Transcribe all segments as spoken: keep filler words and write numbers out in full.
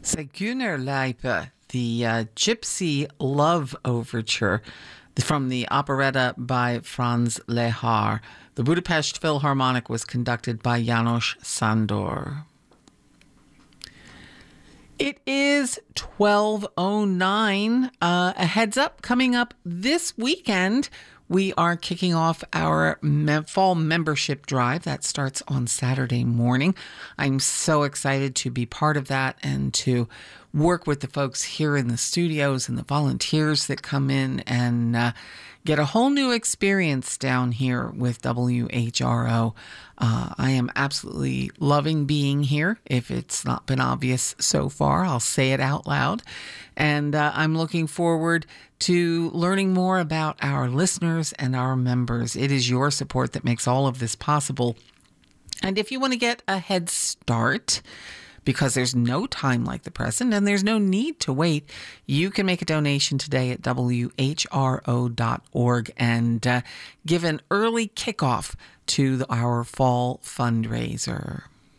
Zigeunerleibe, the uh, Gypsy Love Overture from the operetta by Franz Lehár. The Budapest Philharmonic was conducted by János Sándor. It is twelve oh nine. Uh, a heads up, coming up this weekend, we are kicking off our me- fall membership drive. That starts on Saturday morning. I'm so excited to be part of that and to work with the folks here in the studios and the volunteers that come in and uh, get a whole new experience down here with W H R O. Uh, I am absolutely loving being here. If it's not been obvious so far, I'll say it out loud. And uh, I'm looking forward to learning more about our listeners and our members. It is your support that makes all of this possible. And if you want to get a head start, because there's no time like the present and there's no need to wait, you can make a donation today at W H R O dot org and uh, give an early kickoff to the, our fall fundraiser.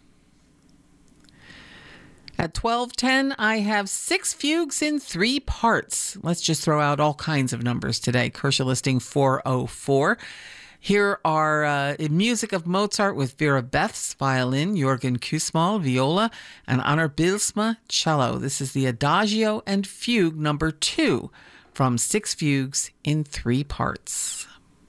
At twelve ten, I have six fugues in three parts. Let's just throw out all kinds of numbers today. Kershaw listing four oh four. Here are uh, music of Mozart with Vera Beth's violin, Jürgen Kussmaul viola, and Anna Bylsma cello. This is the Adagio and Fugue number two from Six Fugues in Three Parts.